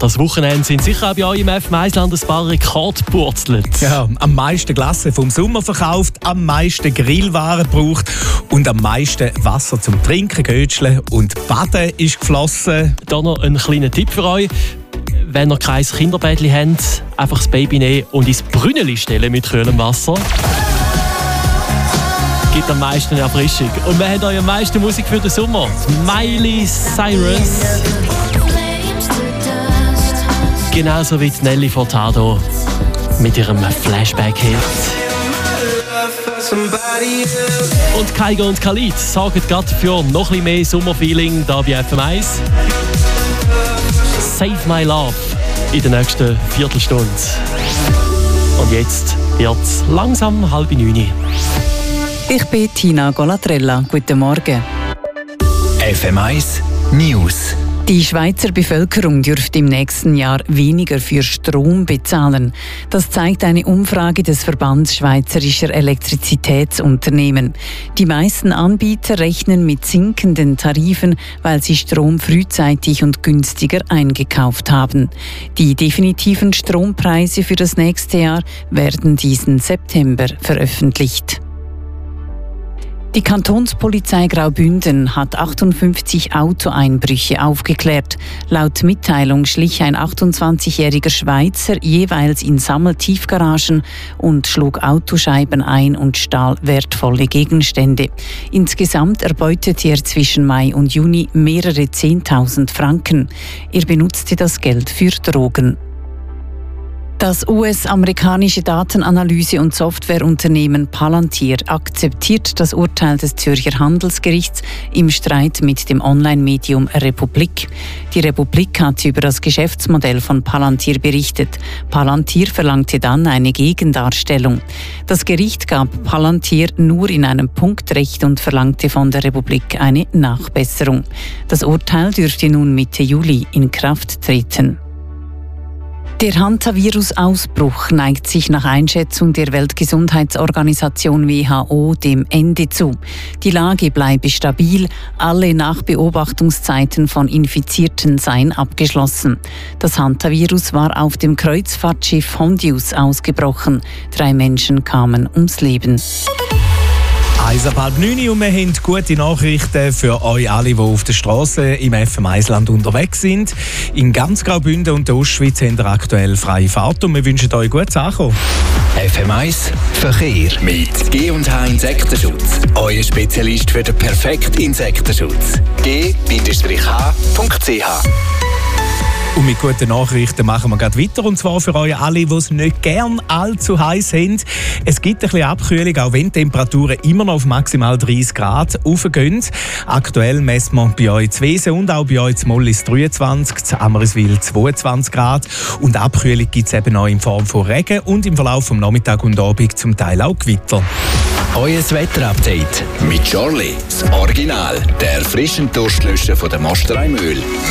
das Wochenende sind sicher auch bei euch im FM1-Land ein paar Rekorde gepurzelt. Ja, am meisten Glasse vom Sommer verkauft, am meisten Grillwaren gebraucht und am meisten Wasser zum Trinken, Götscheln und Baden ist geflossen. Da noch ein kleiner Tipp für euch. Wenn ihr kein Kinderbettchen habt, einfach das Baby nehmen und ins Brünneli stellen mit kühlem Wasser. Gibt am meisten Erfrischung. Und wir haben euch am meisten Musik für den Sommer. Miley Cyrus. Genauso wie Nelly Furtado mit ihrem Flashback-Hit. Und Kaigo und Khalid sorgen gerade für noch ein bisschen mehr Sommerfeeling hier bei FM1. Save My Love in der nächsten Viertelstunde. Und jetzt wird es langsam 8:30. Ich bin Tina Golatrella. Guten Morgen. FM1 News. Die Schweizer Bevölkerung dürfte im nächsten Jahr weniger für Strom bezahlen. Das zeigt eine Umfrage des Verbands Schweizerischer Elektrizitätsunternehmen. Die meisten Anbieter rechnen mit sinkenden Tarifen, weil sie Strom frühzeitig und günstiger eingekauft haben. Die definitiven Strompreise für das nächste Jahr werden diesen September veröffentlicht. Die Kantonspolizei Graubünden hat 58 Autoeinbrüche aufgeklärt. Laut Mitteilung schlich ein 28-jähriger Schweizer jeweils in Sammeltiefgaragen und schlug Autoscheiben ein und stahl wertvolle Gegenstände. Insgesamt erbeutete er zwischen Mai und Juni mehrere 10.000 Franken. Er benutzte das Geld für Drogen. Das US-amerikanische Datenanalyse- und Softwareunternehmen Palantir akzeptiert das Urteil des Zürcher Handelsgerichts im Streit mit dem Online-Medium Republik. Die Republik hat über das Geschäftsmodell von Palantir berichtet. Palantir verlangte dann eine Gegendarstellung. Das Gericht gab Palantir nur in einem Punkt Recht und verlangte von der Republik eine Nachbesserung. Das Urteil dürfte nun Mitte Juli in Kraft treten. Der Hantavirus-Ausbruch neigt sich nach Einschätzung der Weltgesundheitsorganisation WHO dem Ende zu. Die Lage bleibe stabil, alle Nachbeobachtungszeiten von Infizierten seien abgeschlossen. Das Hantavirus war auf dem Kreuzfahrtschiff Hondius ausgebrochen. 3 Menschen kamen ums Leben. 8:30 und wir haben gute Nachrichten für euch alle, die auf der Straße im FM1-Land unterwegs sind. In ganz Graubünden und der Ostschweiz haben wir aktuell freie Fahrt und wir wünschen euch gutes Ankommen. FM1 Verkehr mit G&H Insektenschutz. Euer Spezialist für den perfekten Insektenschutz. G-H.ch. Und mit guten Nachrichten machen wir gerade weiter. Und zwar für euch alle, die es nicht gern allzu heiß haben. Es gibt ein bisschen Abkühlung, auch wenn die Temperaturen immer noch auf maximal 30 Grad raufgehen. Aktuell messen wir bei euch zu Wesen und auch bei euch zu Mollis 23, zu Amriswil 22 Grad. Und Abkühlung gibt es eben auch in Form von Regen und im Verlauf des Nachmittags und Abend zum Teil auch Gewitter. Euer Wetterupdate mit Jorli, das Original, der erfrischende Durstlöscher von der Mosterei Mühl.